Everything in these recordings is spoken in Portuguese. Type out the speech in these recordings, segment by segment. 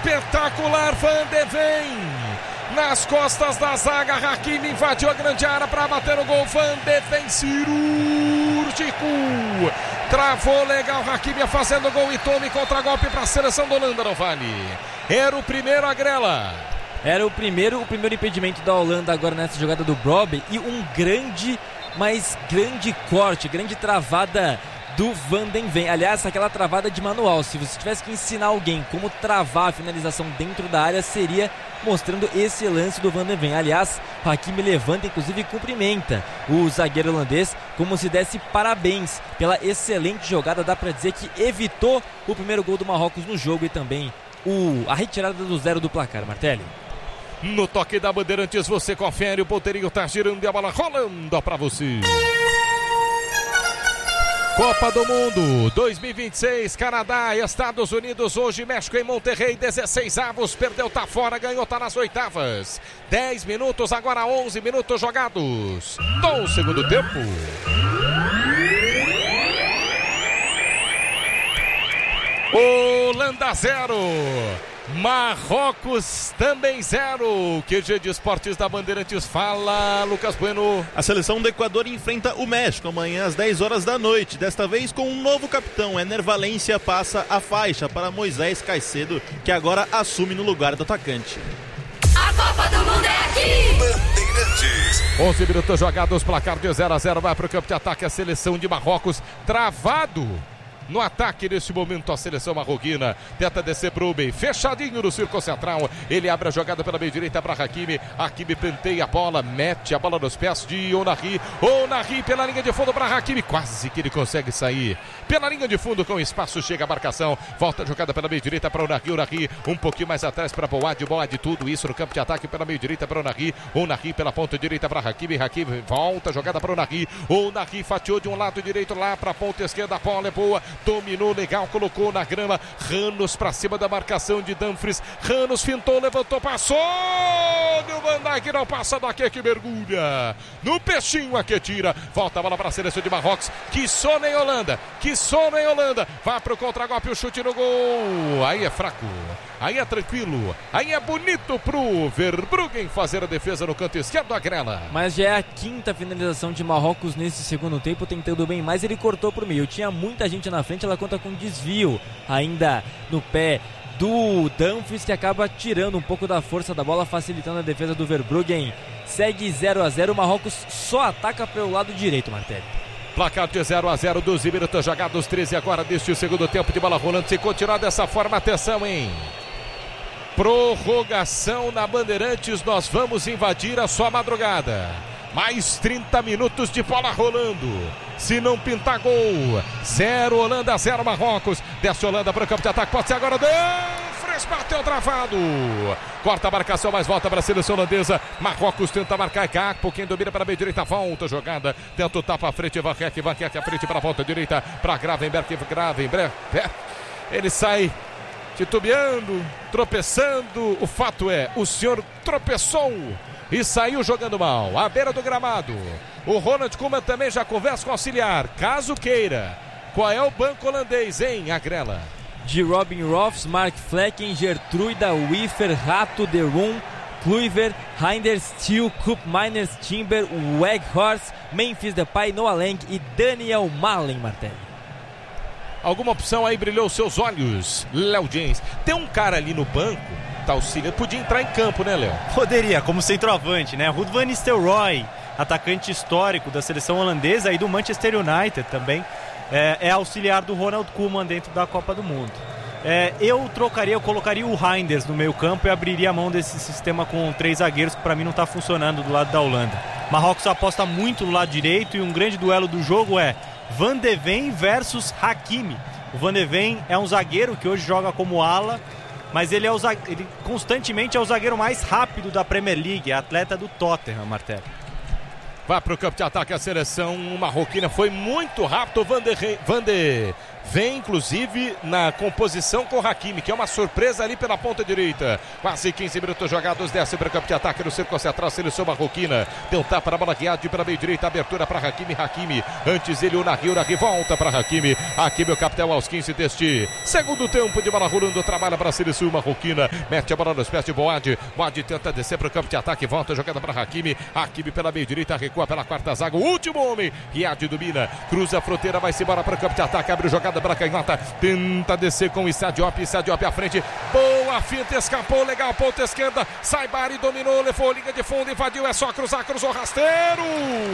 Espetacular, Van de Ven. Nas costas da zaga, Hakimi invadiu a grande área para bater o gol. Van de Ven cirúrgico. Travou legal, Hakimi fazendo gol e tome contra-golpe para a seleção da Holanda, não vale. Era o primeiro, Agrela. Era o primeiro impedimento da Holanda agora nessa jogada do Brobbey. E um grande corte, grande travada do Van de Ven. Aliás, aquela travada de manual. Se você tivesse que ensinar alguém como travar a finalização dentro da área, seria mostrando esse lance do Van de Ven. Aliás, o Hakimi levanta, inclusive cumprimenta o zagueiro holandês como se desse parabéns pela excelente jogada. Dá para dizer que evitou o primeiro gol do Marrocos no jogo e também a retirada do 0 do placar, Martelli. No toque da Bandeirantes você confere, o ponteirinho tá girando e a bola rolando para você. Copa do Mundo 2026, Canadá, Estados Unidos, hoje México em Monterrey, 16 avos, perdeu, tá fora, ganhou, tá nas oitavas. 10 minutos, agora 11 minutos jogados do segundo tempo. Holanda 0, Marrocos também 0. QG de Esportes da Bandeirantes fala, Lucas Bueno. A seleção do Equador enfrenta o México amanhã às 10 horas da noite, desta vez com um novo capitão. Ener Valencia passa a faixa para Moisés Caicedo, que agora assume no lugar do atacante. A Copa do Mundo é aqui! Bandeirantes. 11 minutos jogados, placar de 0-0, vai para o campo de ataque a seleção de Marrocos, travado no ataque nesse momento a seleção marroquina. Tenta descer pro Brobbey, fechadinho no círculo central. Ele abre a jogada pela meia direita para Hakimi. Hakimi penteia a bola, mete a bola nos pés de Onari. Onari pela linha de fundo para Hakimi. Quase que ele consegue sair pela linha de fundo com espaço. Chega a marcação. Volta a jogada pela meia direita para Onari. Onari um pouquinho mais atrás para Boad. Boad tudo isso no campo de ataque pela meia direita para Onari. Onari pela ponta direita para Hakimi. Hakimi volta a jogada para Onari. Onari fatiou de um lado direito lá para a ponta esquerda. A bola é boa. Dominou legal, colocou na grama. Ranos pra cima da marcação de Dumfries. Ranos fintou, levantou, passou. O Van Dijk não passa daqui, que mergulha no peixinho, aqui tira. Volta a bola para a seleção de Marrocos. Que sono em Holanda, que sono em Holanda. Vai pro contra-golpe, o chute no gol. Aí é fraco, aí é tranquilo, aí é bonito pro Verbruggen fazer a defesa no canto esquerdo, Agrela. Mas já é a quinta finalização de Marrocos nesse segundo tempo, tentando bem mais. Ele cortou pro meio, tinha muita gente na frente, ela conta com desvio ainda no pé do Dumfries, que acaba tirando um pouco da força da bola, facilitando a defesa do Verbruggen. Segue 0-0, o Marrocos só ataca pelo lado direito, Martelli. Placar de 0-0, 12 minutos jogados, 13 agora deste segundo tempo de bola rolando. Se continuar dessa forma, atenção, hein? Prorrogação na Bandeirantes, nós vamos invadir a sua madrugada. Mais 30 minutos de bola rolando. Se não pintar gol, 0 Holanda, 0 Marrocos. Desce Holanda para o campo de ataque, pode ser agora. Dumfries bateu travado. Corta a marcação, mas volta para a seleção holandesa. Marrocos tenta marcar, Gakpo, quem domina para a meia direita, volta a jogada. Tenta o tapa à frente, Van Rek à frente para a volta direita, para Gravenberch. Ele sai titubeando, tropeçando. O fato é, o senhor tropeçou e saiu jogando mal, à beira do gramado. O Ronald Koeman também já conversa com o auxiliar, caso queira. Qual é o banco holandês, hein, Agrela? De Robin Roths, Mark Flecken, Gertruida, Wiefer, Rato, De Roon, Kluivert, Reinders, Thiel, Koopmeiners, Timber, Weghorst, Memphis Depay, Noah Lang e Daniel Malen, Martelli. Alguma opção aí brilhou seus olhos, Léo James? Tem um cara ali no banco, tá auxiliando, podia entrar em campo, né, Léo? Poderia, como centroavante, né? Ruud van Nistelrooy, atacante histórico da seleção holandesa e do Manchester United também, é auxiliar do Ronald Koeman dentro da Copa do Mundo. Eu colocaria o Reinders no meio campo e abriria a mão desse sistema com 3 zagueiros que para mim não está funcionando do lado da Holanda. Marrocos aposta muito no lado direito e um grande duelo do jogo é Van de Ven versus Hakimi. O Van de Ven é um zagueiro que hoje joga como ala, mas ele constantemente é o zagueiro mais rápido da Premier League, é atleta do Tottenham, Martelli. Vai para o campo de ataque a seleção marroquina, foi muito rápido. Van de Vem, inclusive, na composição com o Hakimi, que é uma surpresa ali pela ponta direita. Quase 15 minutos jogados, desce para o campo de ataque no círculo central, seleção marroquina. Deu tapa na bola guiada para meio direita, abertura para Hakimi. Antes ele, o Nahri volta para Hakimi. Hakimi, o capitão, aos 15 deste segundo tempo de bola rolando, trabalha para a seleção marroquina. Mete a bola nos pés de Boad. Boad tenta descer para o campo de ataque, volta a jogada para Hakimi. Hakimi pela meio direita, recua pela quarta zaga. O último homem, Riad domina, cruza a fronteira, vai-se embora para o campo de ataque, abre jogada para canhota, tenta descer com o Issa Diop à frente, boa finta, escapou, legal, ponta esquerda, Saibari dominou, levou linha de fundo, invadiu, é só cruzar, cruzou rasteiro,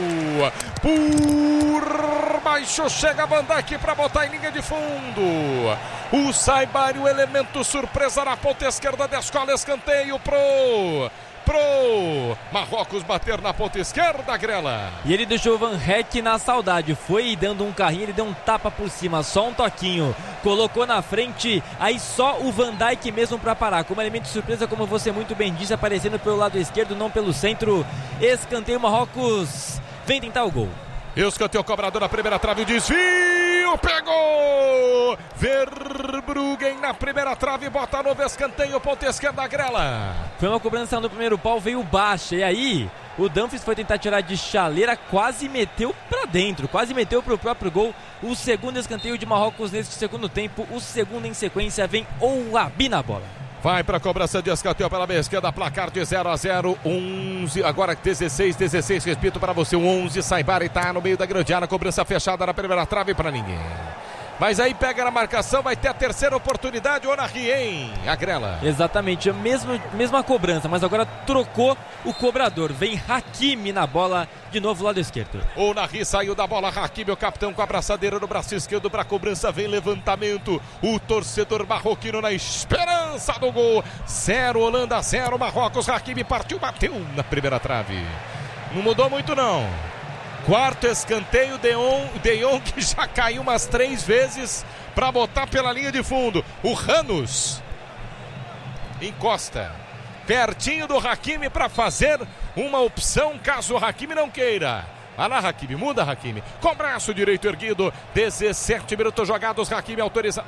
por baixo chega a Van Dijk para botar em linha de fundo, o Saibari, o elemento surpresa na ponta esquerda, descola, escanteio pro Marrocos bater na ponta esquerda, Grela. E ele deixou o Van Dijk na saudade, foi dando um carrinho, ele deu um tapa por cima, só um toquinho, colocou na frente, aí só o Van Dijk mesmo para parar, como elemento de surpresa, como você muito bem disse, aparecendo pelo lado esquerdo, não pelo centro. Escanteio, Marrocos vem tentar o gol. Escanteio cobrador na primeira trave, o desvio, pegou! Verbruggen na primeira trave, bota novo escanteio, ponta esquerda, Grela. Foi uma cobrança no primeiro pau, veio baixa, e aí o Dumfries foi tentar tirar de chaleira, quase meteu pra dentro, quase meteu pro próprio gol. O segundo escanteio de Marrocos neste segundo tempo, o segundo em sequência, vem Ouabi na bola. Vai para a cobrança de escanteio pela meia esquerda, placar de 0-0, 11, agora 16, repito para você, 11, Saibari está no meio da grande área, cobrança fechada na primeira trave para ninguém. Mas aí pega na marcação, vai ter a terceira oportunidade, o Nahri, hein? A Grela. Exatamente, a mesma cobrança, mas agora trocou o cobrador. Vem Hakimi na bola, de novo lado esquerdo. O Nahri saiu da bola, Hakimi, o capitão, com a abraçadeira no braço esquerdo para a cobrança, vem levantamento. O torcedor marroquino na esperança do gol. 0 Holanda, 0 Marrocos. Hakimi partiu, bateu na primeira trave. Não mudou muito não. Quarto escanteio, De Jong que já caiu umas 3 vezes para botar pela linha de fundo. O Ranus encosta pertinho do Hakimi para fazer uma opção caso o Hakimi não queira. Olha lá, Hakimi, muda Hakimi, com braço direito erguido, 17 minutos jogados, Hakimi autoriza.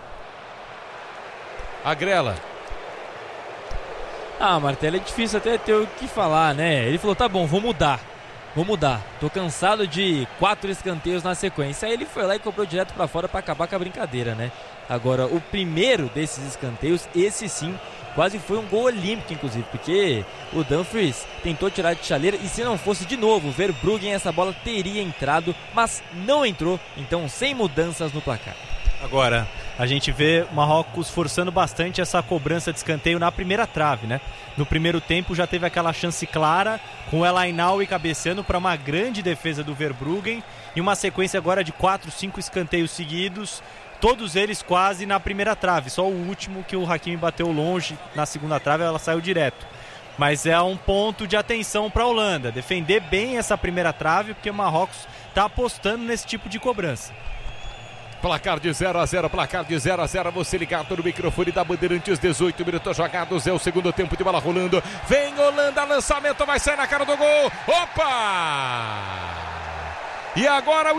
A Grela. Martelo, é difícil até ter o que falar, né? Ele falou, tá bom, vou mudar, tô cansado de 4 escanteios na sequência. Aí ele foi lá e cobrou direto pra fora pra acabar com a brincadeira, né? Agora, o primeiro desses escanteios, esse sim, quase foi um gol olímpico, inclusive, porque o Dumfries tentou tirar de chaleira e se não fosse de novo o Verbruggen, essa bola teria entrado, mas não entrou, então sem mudanças no placar. Agora, a gente vê o Marrocos forçando bastante essa cobrança de escanteio na primeira trave, né? No primeiro tempo já teve aquela chance clara com o El Ainaoui cabeceando para uma grande defesa do Verbruggen e uma sequência agora de 4, 5 escanteios seguidos, todos eles quase na primeira trave, só o último que o Hakimi bateu longe na segunda trave, ela saiu direto. Mas é um ponto de atenção para a Holanda, defender bem essa primeira trave, porque o Marrocos está apostando nesse tipo de cobrança. Placar de 0-0, placar de 0-0, você ligado no microfone da Bandeirantes, 18 minutos jogados, é o segundo tempo de bola rolando, vem Holanda, lançamento, vai sair na cara do gol, opa! E agora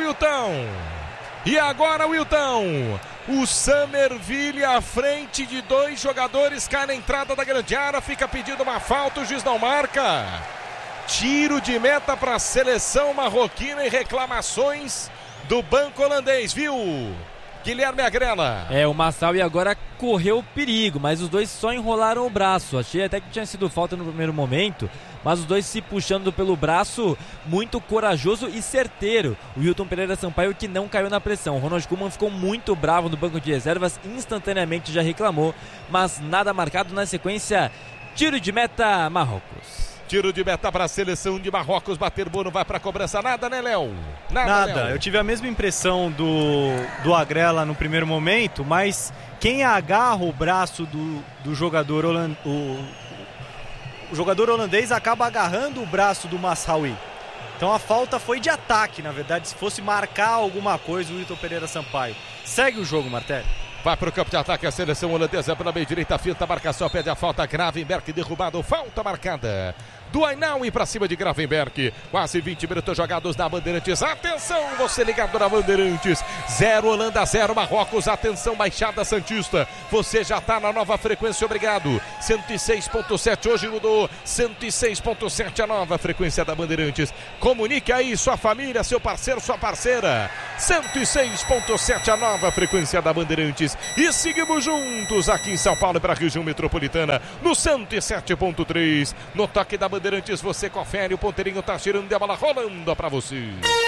o Wilton, o Summerville à frente de 2 jogadores, cai na entrada da grande área, fica pedindo uma falta, o juiz não marca, tiro de meta para a seleção marroquina e reclamações do banco holandês, viu? Guilherme Agrela. O Massaoui agora correu perigo, mas os dois só enrolaram o braço. Achei até que tinha sido falta no primeiro momento, mas os dois se puxando pelo braço, muito corajoso e certeiro. O Wilton Pereira Sampaio que não caiu na pressão. O Ronald Koeman ficou muito bravo no banco de reservas, instantaneamente já reclamou, mas nada marcado na sequência. Tiro de meta, Marrocos. Tiro de meta para a seleção de Marrocos, bater Bono, vai para a cobrança, nada, né, Léo? Nada, Léo. Eu tive a mesma impressão do Agrela no primeiro momento, mas quem agarra o braço do jogador holandês, o jogador holandês acaba agarrando o braço do Massaoui. Então a falta foi de ataque, na verdade, se fosse marcar alguma coisa o Wilton Pereira Sampaio. Segue o jogo, Martelli. Vai para o campo de ataque a seleção holandesa pela meia direita, finta, marcação, pede a falta, Gravenberch derrubado, falta marcada. do Ainaui para cima de Gravenberg. Quase 20 minutos jogados na Bandeirantes. Atenção, você ligado na Bandeirantes. 0 Holanda, 0 Marrocos. Atenção, Baixada Santista. Você já está na nova frequência, obrigado. 106.7, hoje mudou. 106.7, a nova frequência da Bandeirantes. Comunique aí sua família, seu parceiro, sua parceira. 106.7, a nova frequência da Bandeirantes. E seguimos juntos aqui em São Paulo para a região metropolitana no 107.3. No toque da Bandeirantes você confere, o ponteirinho tá girando e a bola rolando para você.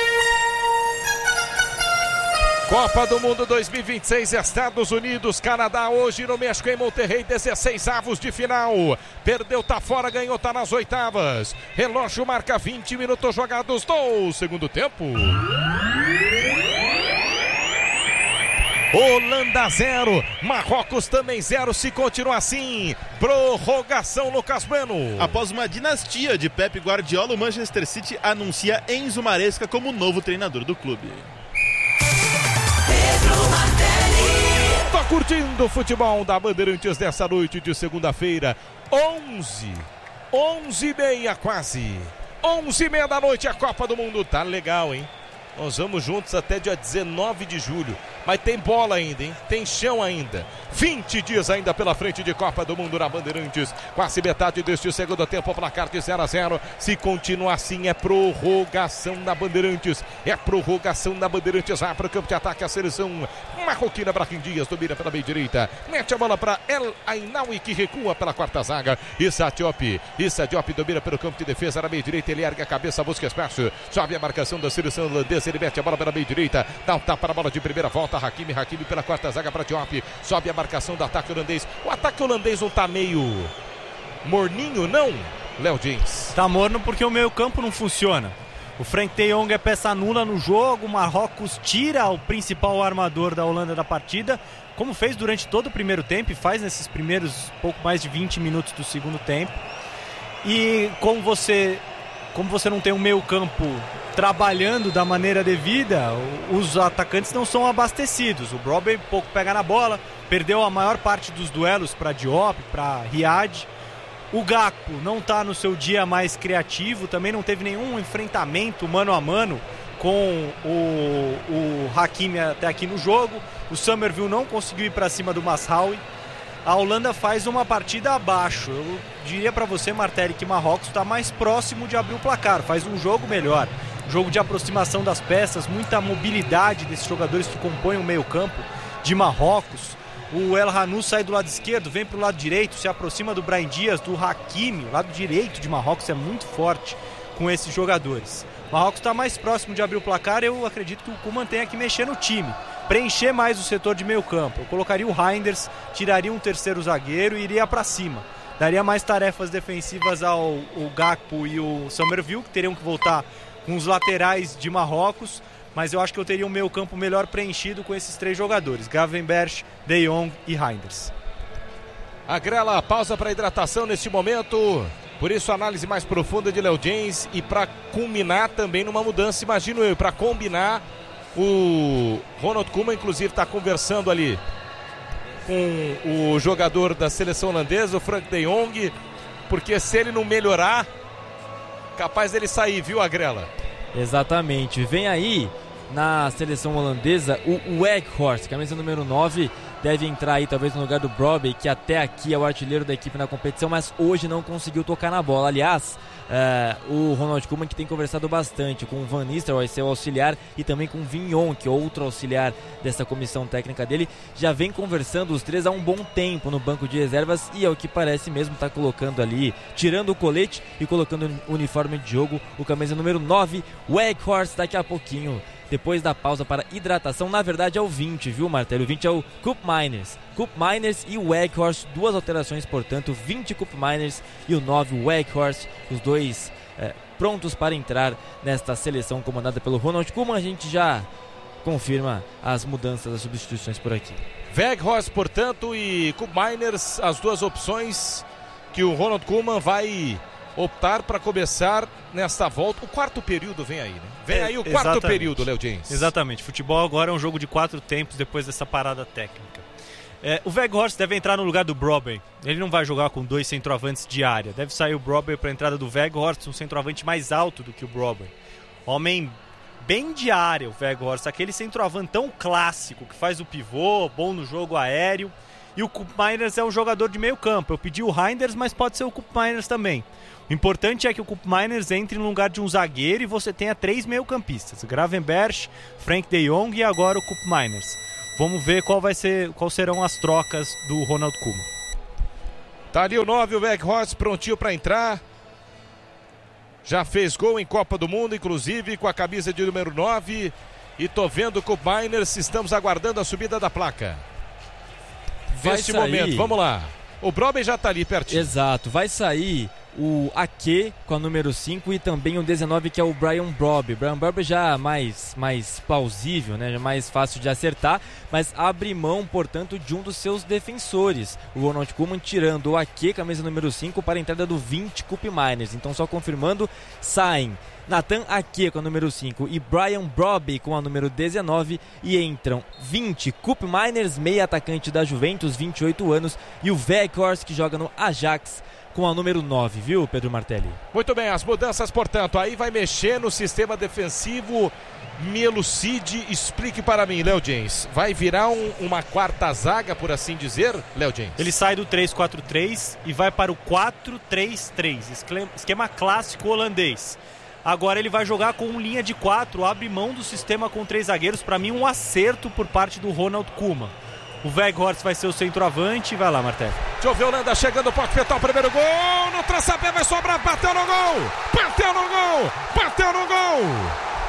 Copa do Mundo 2026, Estados Unidos, Canadá, hoje no México, em Monterrey, 16avos de final. Perdeu, tá fora, ganhou, tá nas oitavas. Relógio marca 20 minutos jogados do segundo tempo. Holanda 0, Marrocos também 0, se continua assim. Prorrogação, Lucas Bueno. Após uma dinastia de Pep Guardiola, o Manchester City anuncia Enzo Maresca como novo treinador do clube. Tô curtindo o futebol da Bandeirantes dessa noite de segunda-feira. 11h30 quase. 11h30 da noite, a Copa do Mundo. Tá legal, hein? Nós vamos juntos até dia 19 de julho. Mas tem bola ainda, hein? Tem chão ainda. 20 dias ainda pela frente de Copa do Mundo na Bandeirantes. Quase metade deste segundo tempo, placar de 0-0. Se continuar assim, é prorrogação na Bandeirantes. É prorrogação na Bandeirantes. Vai para o campo de ataque a seleção marroquina. Brahim Dias domina pela meia direita. Mete a bola para El Ainaui, que recua pela quarta zaga. Issa Diop domina pelo campo de defesa na meia direita. Ele ergue a cabeça, busca espaço. Sobe a marcação da seleção holandesa. Ele mete a bola pela meia direita. Dá um tapa para a bola de primeira volta. Hakimi pela quarta zaga para Diop. Sobe a marcação do ataque holandês. O ataque holandês não tá meio morninho, não, Léo James? Tá morno porque o meio campo não funciona. O Frank de Jong é peça nula no jogo. O Marrocos tira o principal armador da Holanda da partida, como fez durante todo o primeiro tempo e faz nesses primeiros pouco mais de 20 minutos do segundo tempo. E como você não tem um meio campo trabalhando da maneira devida, os atacantes não são abastecidos. O Brobbey pouco pega na bola, perdeu a maior parte dos duelos para Diop, para Riyad. O Gakpo não está no seu dia mais criativo, também não teve nenhum enfrentamento mano a mano com o Hakimi até aqui no jogo. O Summerville não conseguiu ir para cima do Mazraoui. A Holanda faz uma partida abaixo. Eu diria para você, Martelli, que Marrocos está mais próximo de abrir o placar, faz um jogo melhor. Jogo de aproximação das peças, muita mobilidade desses jogadores que compõem o meio-campo de Marrocos. O El Hanous sai do lado esquerdo, vem para o lado direito, se aproxima do Brahim Dias, do Hakimi. O lado direito de Marrocos é muito forte com esses jogadores. Marrocos está mais próximo de abrir o placar. Eu acredito que o Koeman tenha que mexer no time, preencher mais o setor de meio campo. Eu colocaria o Reinders, tiraria um terceiro zagueiro e iria para cima. Daria mais tarefas defensivas ao Gakpo e o Summerville, que teriam que voltar com os laterais de Marrocos, mas eu acho que eu teria um meio campo melhor preenchido com esses três jogadores, Gravenberch, De Jong e Reinders. A Grela pausa para hidratação neste momento, por isso análise mais profunda de Léo James, e para culminar também numa mudança, imagino eu, para combinar. O Ronald Koeman inclusive está conversando ali com o jogador da seleção holandesa, o Frank de Jong, porque se ele não melhorar, capaz dele sair, viu, Agrela? Exatamente. Vem aí na seleção holandesa o Weghorst, camisa número 9, deve entrar aí talvez no lugar do Brobbey, que até aqui é o artilheiro da equipe na competição, mas hoje não conseguiu tocar na bola. Aliás, o Ronald Koeman, que tem conversado bastante com o Van Nistelrooy, seu auxiliar, e também com o Vignon, que é outro auxiliar dessa comissão técnica dele, já vem conversando os três há um bom tempo no banco de reservas, e é o que parece mesmo tá colocando ali, tirando o colete e colocando o uniforme de jogo, o camisa número 9, Weghorst, daqui a pouquinho, depois da pausa para hidratação. Na verdade é o 20, viu, Martelo? O 20 é o Koopmeiners. Koopmeiners e o Weghorst, duas alterações, portanto, 20 Koopmeiners e o 9 Weghorst, os dois prontos para entrar nesta seleção comandada pelo Ronald Koeman. A gente já confirma as mudanças, as substituições por aqui. Weghorst, portanto, e Koopmeiners, as duas opções que o Ronald Koeman vai optar para começar nesta volta. O quarto período vem aí, né? Vem aí o quarto período, Léo James. Exatamente. Futebol agora é um jogo de 4 tempos depois dessa parada técnica. O Weghorst deve entrar no lugar do Brobbey. Ele não vai jogar com 2 centroavantes de área. Deve sair o Brobbey para a entrada do Weghorst, um centroavante mais alto do que o Brobbey. Homem bem de área, o Weghorst, aquele centroavantão clássico que faz o pivô, bom no jogo aéreo. E o Koopmeiners é um jogador de meio campo. Eu pedi o Reinders, mas pode ser o Koopmeiners também. O importante é que o Koopmeiners entre no lugar de um zagueiro e você tenha 3 meio-campistas: Gravenberch, Frank de Jong e agora o Koopmeiners. Vamos ver quais serão as trocas do Ronald Koeman. Tá ali o 9, o Weghorst, prontinho para entrar. Já fez gol em Copa do Mundo, inclusive com a camisa de número 9. E tô vendo o Koopmeiners, estamos aguardando a subida da placa. Neste momento, vamos lá. O Brobbey já tá ali pertinho. Exato, vai sair o Ake com a número 5 e também o 19, que é o Brian Brobbey. Brian Brobbey já mais plausível, né? Já mais fácil de acertar, mas abre mão, portanto, de um dos seus defensores, o Ronald Koeman, tirando o Ake, camisa número 5, para a entrada do 20, Koopmeiners. Então, só confirmando, saem Nathan Ake com a número 5 e Brian Brobbey com a número 19, e entram 20, Koopmeiners, meia atacante da Juventus, 28 anos, e o Weghorst, que joga no Ajax, com a número 9, viu, Pedro Martelli? Muito bem, as mudanças, portanto, aí vai mexer no sistema defensivo. Me elucide, explique para mim, Léo James. Vai virar uma quarta zaga, por assim dizer, Léo James? Ele sai do 3-4-3 e vai para o 4-3-3, esquema clássico holandês. Agora ele vai jogar com linha de 4, abre mão do sistema com 3 zagueiros. Para mim, um acerto por parte do Ronald Koeman. O Weghorst vai ser o centroavante. Vai lá, Martelli. Deixa eu ver, Holanda chegando, pode fetar o primeiro gol. No traçapé vai sobrar, bateu no gol. Bateu no gol. Bateu no gol.